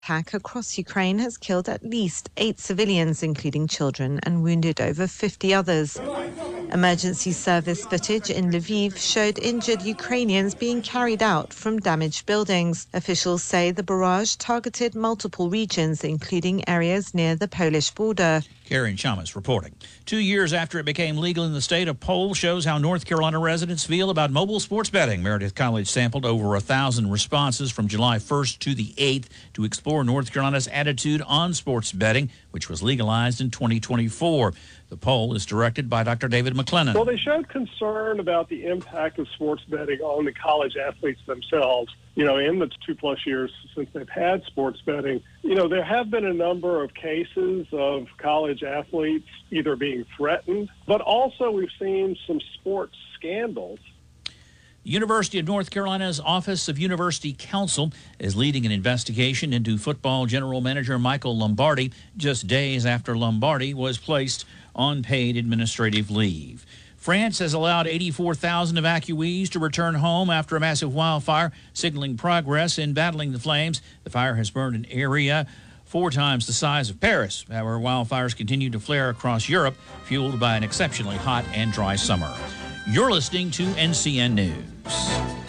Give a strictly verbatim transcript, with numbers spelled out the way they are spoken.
Attack across Ukraine has killed at least eight civilians, including children, and wounded over fifty others. Emergency service footage in Lviv showed injured Ukrainians being carried out from damaged buildings. Officials say the barrage targeted multiple regions, including areas near the Polish border. Karen Chamas reporting. Two years after it became legal in the state, a poll shows how North Carolina residents feel about mobile sports betting. Meredith College sampled over a thousand responses from July first to the eighth to explore North Carolina's attitude on sports betting, which was legalized in twenty twenty-four. The poll is directed by Doctor David McLennan. Well, they showed concern about the impact of sports betting on the college athletes themselves. You know, in the two-plus years since they've had sports betting, you know, there have been a number of cases of college athletes either being threatened, but also we've seen some sports scandals. The University of North Carolina's Office of University Counsel is leading an investigation into football general manager Michael Lombardi just days after Lombardi was placed on paid administrative leave. France has allowed eighty-four thousand evacuees to return home after a massive wildfire, signaling progress in battling the flames. The fire has burned an area four times the size of Paris. However, wildfires continue to flare across Europe, fueled by an exceptionally hot and dry summer. You're listening to N C N News.